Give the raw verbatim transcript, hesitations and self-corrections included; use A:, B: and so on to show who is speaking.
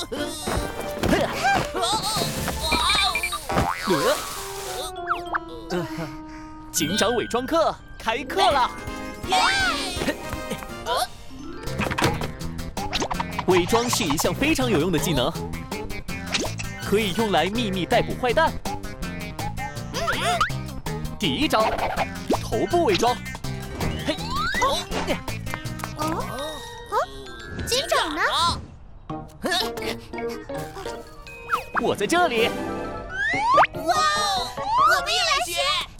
A: 呃，警长伪装课开课了。伪装是一项非常有用的技能，可以用来秘密逮捕坏蛋。第一招，头部伪装。嘿，
B: 哦哦，警长呢？
A: 我在这里。
C: 哇哦，我们也来学。